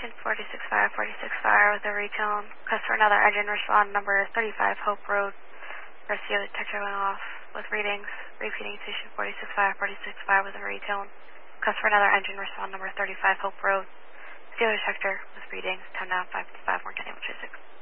Station 465, 46 fire with a retone. Request for another engine, respond number 35 Hope Road. CO detector went off with readings. Repeating Station 465, 46 fire with a retone. Request for another engine, respond number 35 Hope Road. CO detector with readings. Time now 555, more 10, 6.